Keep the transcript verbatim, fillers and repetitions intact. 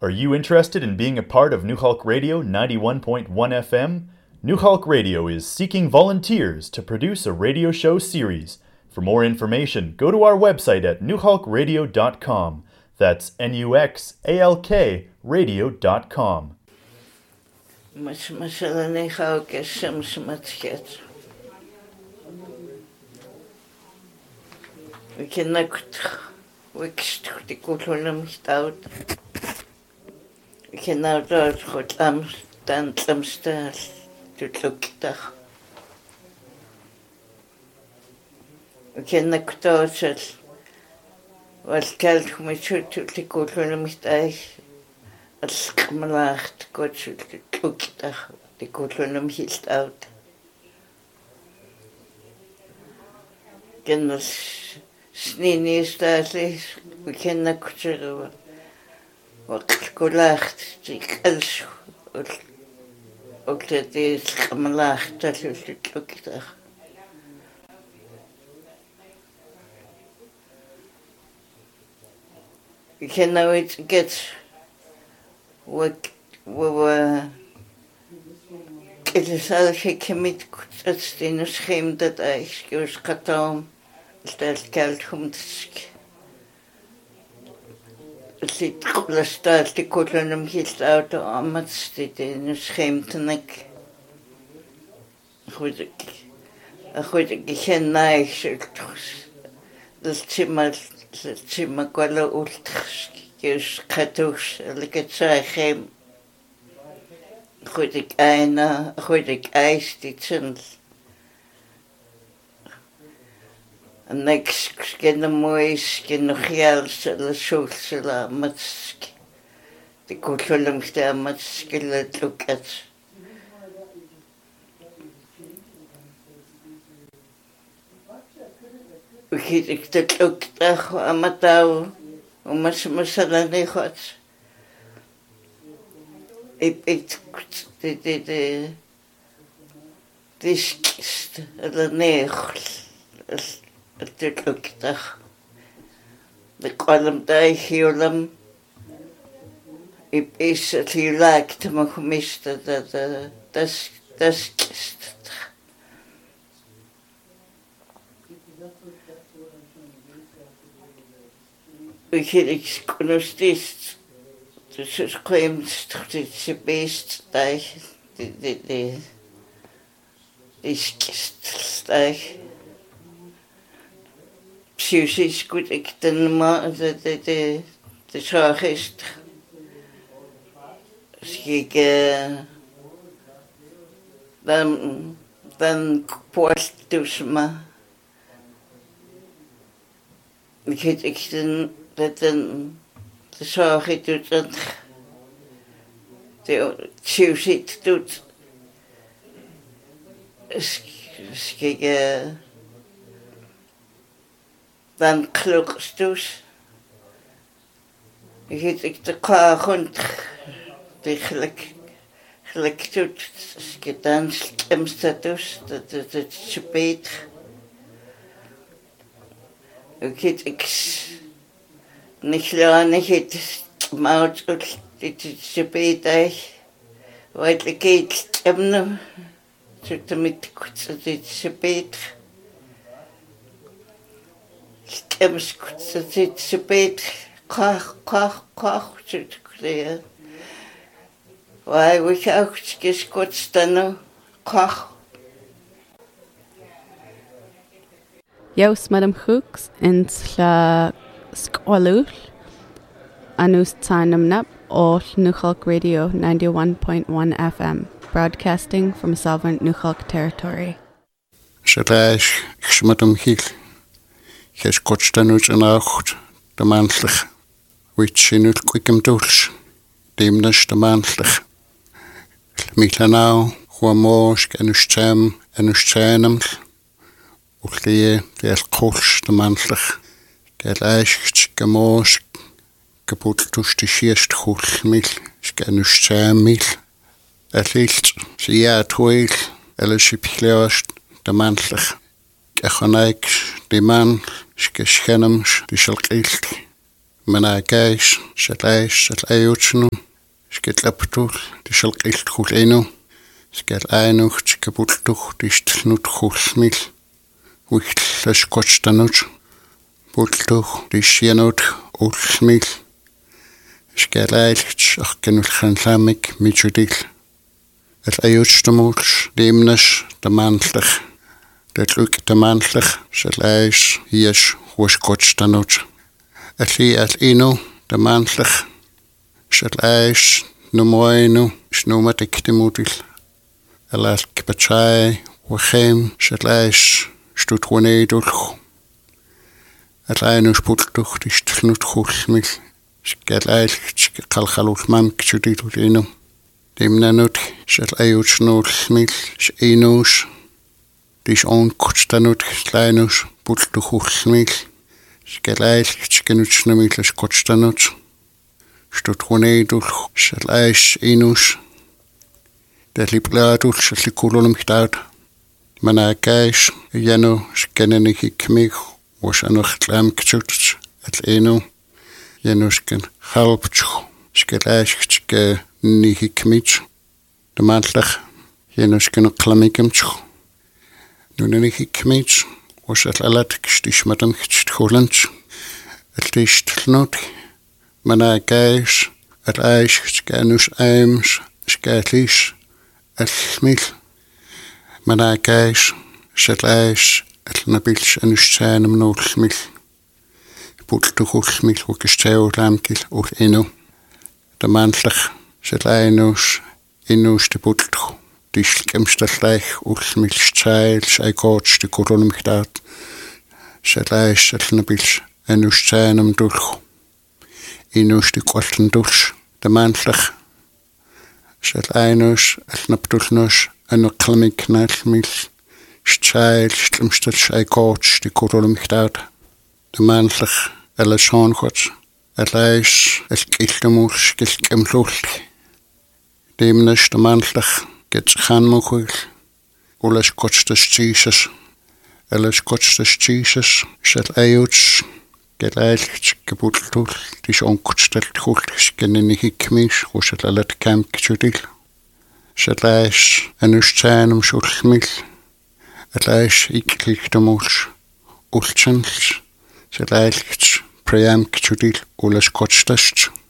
Are you interested in being a part of New Hulk Radio ninety-one point one F M? New Hulk Radio is seeking volunteers to produce a radio show series. For more information, go to our website at new hulk radio dot com. That's N U X A L K radio dot com. Mas masalani hau ke shams matchet. We can not wikst the kulunum stout. We can now do what am dan tlamstal to look dach. We can not do it. Was kalt me shoot to the kulunum stai. Als gemelaagd kort look dach the kulunum hist out. Can us snini stasli. We can not do it. Wat gelacht, ik als ook dat is gemelaagd, dat is het ook toch. Ik kan nou iets get wat we het is als ik met dat stenen scherm dat ik dus katam dat geld komt. Zit staat die kolonum hield uit omdat dit in schermtenek. Goed ik, goed ik geen naïs. Dat zimmer, dat zimmer kwala ultras. Jus katus, ik het zeggen. Goed ik een, goed ik ijs dit zijn. En ik ken de moois, ken nog heel veel zoals matsk. De kultuur staan matsk het lukt. Ik ik dat ook toch amatau, omdat masala niet goed. Ik ik de de de diskst de neer. Het lukt toch. De kolom daar hierom. Ik is het hier lijkt me gemist dat dat dat dat kist. Ik ik kon nog steeds. Dus het kwam steeds het best daar de de de is kist daar. Psychisch goed ik dan maar de de de de zorg is ik dan dan post dus maar ik het ik dan dat dan de zorg het doet dat de psychisch doet is ik dan gelukkig dus. Ik ik de klaagend eigenlijk gelijk doet gedaan stem status dat het het speet. Ik het ik niet lang het maat het speet hij wat ik het stem zit met het speet. Stems zit speet kach kach kach zit kreeg. Wij we ook skis kort staan kach. Jous madam Hooks in sla skolul anus tsaanam nap or New Hulk Radio ninety-one point one F M, broadcasting from sovereign New Hulk territory. Shalash xmadam hil. Ges kotstanus en acht de maandelijk, which in het kwikkem dools, demnes de maandelijk. Milanau, huamosk en ustem en ustenem, uchlie de kols de maandelijk, de lijst gemosk, kaputtus de schiest goed mil, en ustem mil. Het licht, zie ja het hoel, alles je de maandelijk. Ik ga de man. Geschennems, die zal echt مناكايش شلايش شلايوتشنو شكت لابتول تشلق التخول اينو شكت اينو شكبولتوخ تشتلنو تخول سميل ويختلش كوتشتانوش بولتوخ تشيانوت أول سميل شكت ايلش أخكنو الخنسامك ميجوديل الأيوتشتمولش ديمنش تمانسلخ تتلوك تمانسلخ شلايش هيش وش كوتشتانوش أثي أثينو تمانسلخ شلايش نموينو شنوما تكتموديل ألاك بتشاي وخيم شلايش شتوتونيدولخ أتلاينو شبولتوخ تشتلنو تخول سميل شكالايل شكالخالوش مامك شديدولينو ديمنانوت شلايوتشنو سميل شاينوش ديش اون كوتشتانوت شلاينوش بولتوخ سميل شكالايل شكنوتشنميل شكوتشتانوت شتوتونيدولخ شلايش اينوش دالي بلادول شلي كولولم كتاوت مناكايش يانو شكننيكي كميخ وشانو ختلام كتشوتش اتلينو يانو شكن خالبتشخ شكلايش شكا نيكي كميتش دمانتلخ يانو شكن قلميكمتشخ نونيكي كميتش وشات الالاتك شتيش مدن كتشتخولنش التيش تلنوت مناكايش العايش شكانوش ايمش شكاتليش السميل مناكايش شلايش النبيلش انوشتان منو السميل بولتوخو السميل وكشتاو رامكيل والإنو دمانتلخ شلاينوش إنوش تبولتوخ ديش الكمشتلايخ والسميل شتايل شايكوتش تكورون مكتات شلايش النبيلش انوشتان مدولخ إنوش تكوالتن دولش دمانتلخ شلاينوش النبدولنوش أنو قلميك نالميل شتايل شتلمشتل شايكوتش تكورون مكتات دمانتلخ ألا شونخوتش ألايش الكيلتمولش كيلكملولش ديمنش دمانتلخ كتش خان مخويل ولاش كوتشتش تشيشش ألاش كوتشتش تشيشش شل أيوتش كلايلش كبولتول تيش أون كوتشتل تخولش كننيكي كميش وشل ألات كام كتشوديل شلايش أنوشتان مشول خميل ألايش إكليكتمولش أولتشنلش شلايلش بريام كتشوديل ولاش كوتشتش